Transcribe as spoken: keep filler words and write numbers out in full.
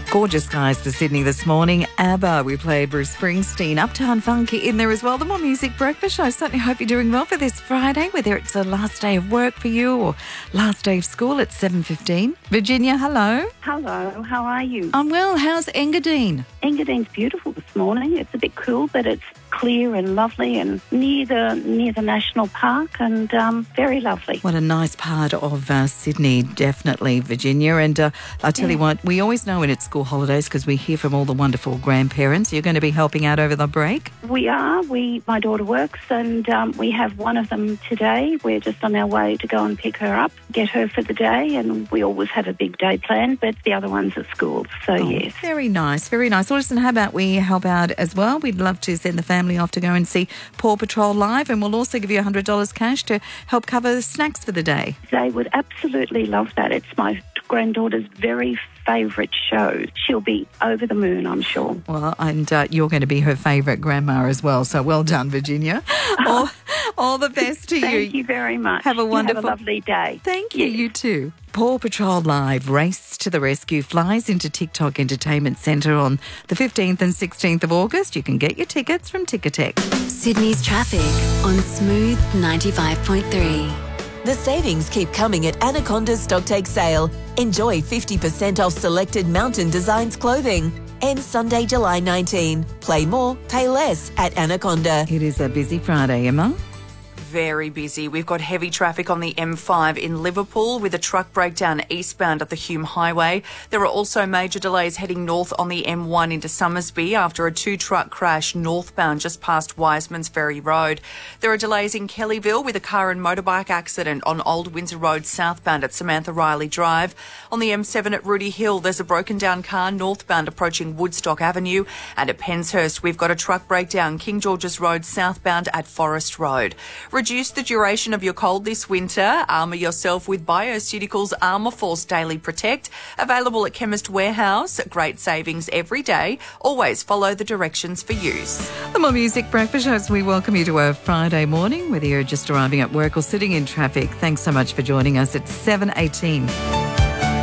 Gorgeous skies for Sydney this morning. ABBA, we played Bruce Springsteen, Uptown Funk in there as well. The More Music Breakfast Show. I certainly hope you're doing well for this Friday, whether it's the last day of work for you or last day of school at seven fifteen. Virginia, hello. Hello, how are you? I'm well. How's Engadine? Engadine's beautiful this morning. It's a bit cool, but it's clear and lovely and near the near the National Park and um, very lovely. What a nice part of uh, Sydney, definitely, Virginia. And uh, I'll tell Yeah. you what, we always know when it's school holidays because we hear from all the wonderful grandparents. You're going to be helping out over the break? We are. We my daughter works and um, we have one of them today. We're just on our way to go and pick her up, get her for the day, and we always have a big day planned, but the other one's at school, so Oh, yes. very nice, very nice. Well, listen, how about we help out as well? We'd love to send the family off to go and see Paw Patrol live, and we'll also give you one hundred dollars cash to help cover snacks for the day. They would absolutely love that. It's my granddaughter's very favourite show. She'll be over the moon, I'm sure. Well, and uh, you're going to be her favourite grandma as well, so well done, Virginia. all, all the best to you. Thank you very much. Have a wonderful... You have a lovely day. Thank you, Yes. you too. Paw Patrol Live, Race to the Rescue, flies into TikTok Entertainment Centre on the fifteenth and sixteenth of August. You can get your tickets from Ticketek. Sydney's traffic on Smooth ninety-five point three. The savings keep coming at Anaconda's Stocktake sale. Enjoy fifty percent off selected Mountain Designs clothing. Ends Sunday, July nineteenth. Play more, pay less at Anaconda. It is a busy Friday, Emma. Very busy. We've got heavy traffic on the M five in Liverpool with a truck breakdown eastbound at the Hume Highway. There are also major delays heading north on the M one into Summersby after a two-truck crash northbound just past Wiseman's Ferry Road. There are delays in Kellyville with a car and motorbike accident on Old Windsor Road southbound at Samantha Riley Drive. On the M seven at Rudy Hill, there's a broken-down car northbound approaching Woodstock Avenue. And at Penshurst, we've got a truck breakdown King George's Road southbound at Forest Road. Reduce the duration of your cold this winter. Armour yourself with Bioceuticals Armour Force Daily Protect. Available at Chemist Warehouse. Great savings every day. Always follow the directions for use. The More Music Breakfast Show, as we welcome you to a Friday morning, whether you're just arriving at work or sitting in traffic. Thanks so much for joining us. It's seven eighteen.